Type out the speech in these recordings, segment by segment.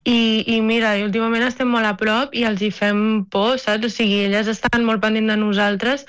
I mira, i últimament estem molt a prop i els hi fem por, saps? O sigui, elles estan molt pendents de nosaltres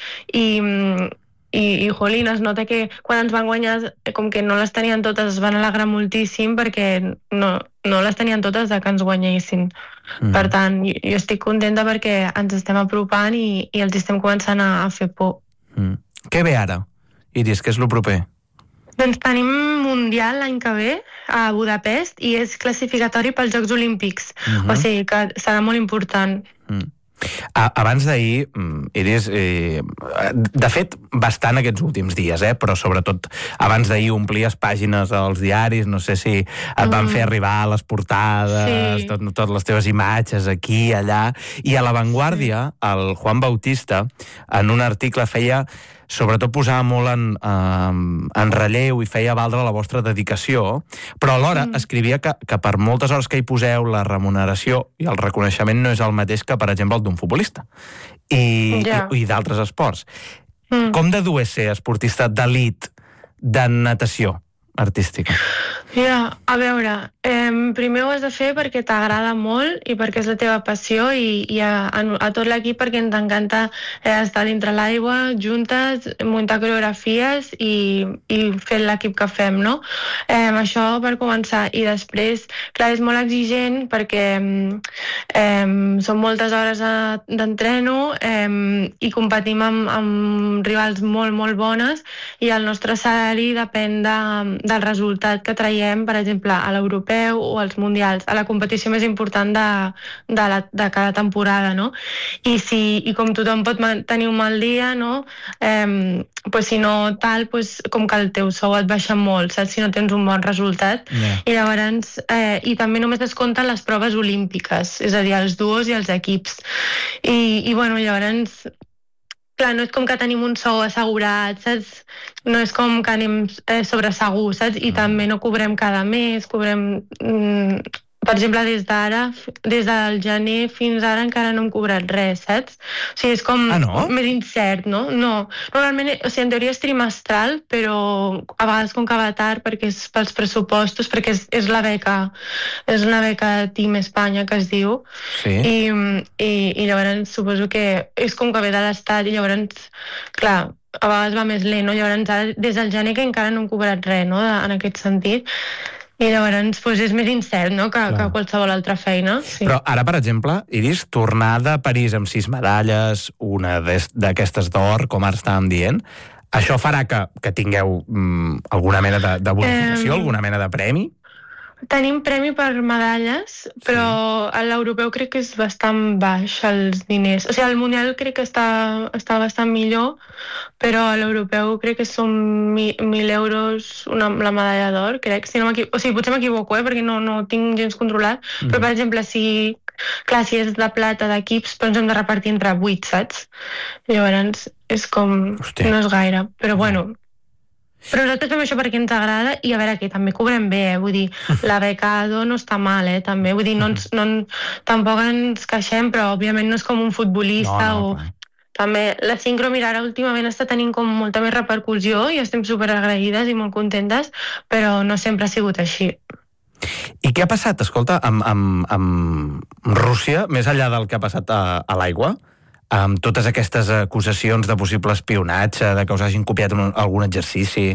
i jolín, es nota que quan ens van guanyar com que no les tenien totes, es van alegrar moltíssim perquè no les tenien totes de que ens guanyessin. Per tant, jo estic contenta perquè ens estem apropant i els estem començant a fer por. Què ve ara? Iris, què és el proper? Doncs tenim Mundial l'any que ve a Budapest i és classificatori pels Jocs Olímpics. O sigui que serà molt important. Abans d'ahir, Iris, de fet, bastant aquests últims dies, però sobretot abans d'ahir omplies pàgines als diaris, no sé si et van fer arribar a les portades, totes les teves imatges aquí, allà, i a La Vanguardia, el Juan Bautista, en un article feia, sobretot posava molt en relleu i feia valdre la vostra dedicació, però alhora escrivia que per moltes hores que hi poseu la remuneració i el reconeixement no és el mateix que, per exemple, el d'un futbolista i d'altres esports. Com de dur és ser esportista d'elit de natació artística? Mira, a veure, primer ho has de fer perquè t'agrada molt i perquè és la teva passió i a tot l'equip perquè ens encanta estar dintre l'aigua, juntes, muntar coreografies i fer l'equip que fem, no? Això per començar. I després, clar, és molt exigent perquè són moltes hores d'entreno i competim amb rivals molt, molt bones i el nostre salari depèn del resultat que traiem, per exemple, a l'europeu o als mundials, a la competició més important de cada temporada, no? I com tothom pot tenir un mal dia, no? Pues si no tal, pues com que el teu sou et baixa molt, saps? Si no tens un bon resultat. I llavors, i també només es compten les proves olímpiques, és a dir, els duos i els equips. I bueno, llavors clar, no és com que tenim un sou assegurat, saps? No és com que anem sobre segur, saps? I també no cobrem cada mes, cobrem... Per exemple, des del gener fins ara encara no hem cobrat res, saps? O sigui, és com més incert, no? No. Normalment, o sigui, en teoria és trimestral, però a vegades com que va tard perquè és pels pressupostos, perquè és la beca, és una beca Team Espanya que es diu. Sí. I llavors suposo que és com que ve de l'Estat i llavors, clar, a vegades va més lent, no? Llavors ara, des del gener que encara no hem cobrat res, no? En aquest sentit. I llavors pues, és més incert, no?, que qualsevol altra feina. Sí. Però ara, per exemple, Iris, tornar de París amb 6 medalles, una d'aquestes d'or, com ara estàvem dient, això farà que tingueu alguna mena de bonificació, alguna mena de premi? Tenim premi per medalles, però a l'europeu crec que és bastant baix els diners. O sigui, al mundial crec que està bastant millor, però a l'europeu crec que són 1.000 euros la medalla d'or, crec. Si no o sigui, potser m'equivoco, perquè no tinc gens controlat, però per exemple, si és de plata d'equips, però ens hem de repartir entre 8, saps? Llavors és com... Hòstia. No és gaire, però bueno... Però nosaltres fem això perquè ens agrada i a veure que també cobrem bé, vull dir, la becado no està mal, també, vull dir, tampoc ens queixem, però òbviament no és com un futbolista també la sincro, mira, ara últimament està tenint com molta més repercussió i estem superagraïdes i molt contentes, però no sempre ha sigut així. I què ha passat, escolta, amb Rússia, més enllà del que ha passat a l'aigua, amb totes aquestes acusacions de possible espionatge, de que us hagin copiat algun exercici?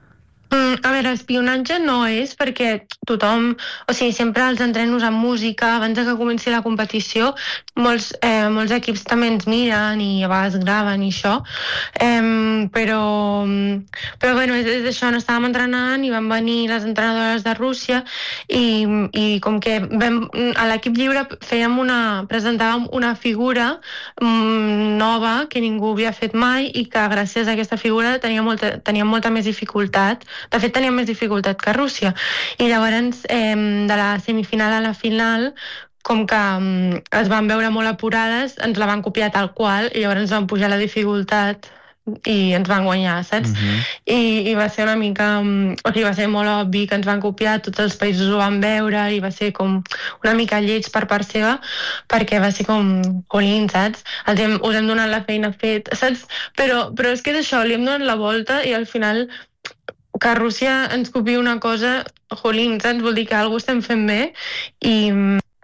A veure, espionatge no és perquè tothom, o sigui, sempre els entrenos amb música, abans que comenci la competició, molts equips també ens miren i a vegades graven i això, però bueno, és això, no estàvem entrenant i van venir les entrenadores de Rússia i com que a l'equip lliure presentàvem una figura nova que ningú havia fet mai i que gràcies a aquesta figura teníem molta més dificultat. De fet, teníem més dificultat que Rússia. I llavors, de la semifinal a la final, com que es van veure molt apurades, ens la van copiar tal qual, i llavors ens van pujar la dificultat i ens van guanyar, saps? I va ser una mica... O sigui, va ser molt obvi que ens van copiar, tots els països ho van veure i va ser com una mica lleig per part seva, perquè va ser com, jolín, saps? Us hem donat la feina fet, saps? Però és que és això, li hem donat la volta i al final que Rússia ens copiï una cosa, jolín, saps? Vol dir que alguna cosa estem fent bé i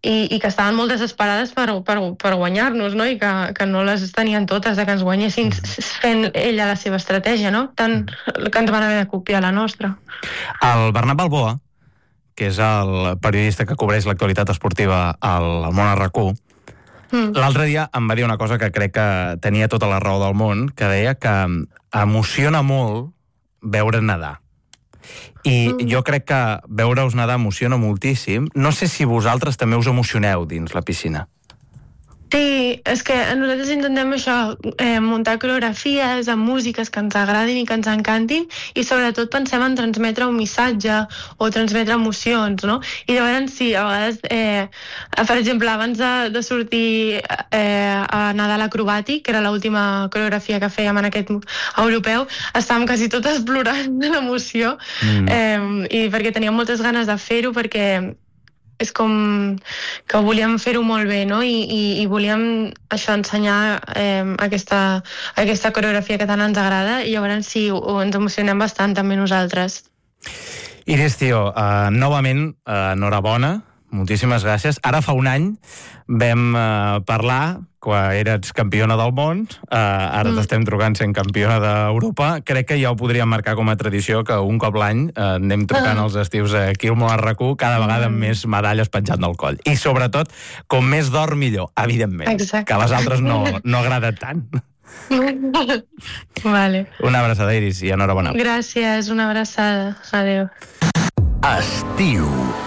i que estaven molt desesperades per guanyar-nos, no? I que no les tenien totes de que ens guanyessin fent ella la seva estratègia, no? Tant que ens van haver de copiar la nostra. El Bernat Balboa, que és el periodista que cobreix l'actualitat esportiva al Món a RAC1, l'altre dia em va dir una cosa que crec que tenia tota la raó del món, que deia que emociona molt veure nedar. I jo crec que veure-us nedar emociona moltíssim. No sé si vosaltres també us emocioneu dins la piscina. Sí, és que nosaltres intentem això, muntar coreografies amb músiques que ens agradin i que ens encantin, i sobretot pensem en transmetre un missatge o transmetre emocions, no? I llavors sí, a vegades, per exemple, abans de sortir a nedar l'acrobàtic, que era l'última coreografia que fèiem en aquest europeu, estàvem quasi totes plorant de l'emoció, i perquè teníem moltes ganes de fer-ho, perquè és com que volíem fer-ho molt bé, no? I volíem això, ensenyar aquesta coreografia que tant ens agrada, i llavors sí, ens emocionem bastant també nosaltres. Iris Tío, novament, enhorabona, moltíssimes gràcies. Ara fa un any vam parlar, quan eres campiona del món, ara t'estem trucant sent campiona d'Europa. Crec que ja ho podríem marcar com a tradició, que un cop l'any anem trucant els estius aquí al Món a RAC1, cada vegada amb més medalles penjant del coll. I sobretot, com més d'or millor, evidentment. Exacte. Que les altres no agraden tant. Vale. Una abraçada, Iris, i enhorabona. Gràcies, una abraçada. Adéu. Estiu.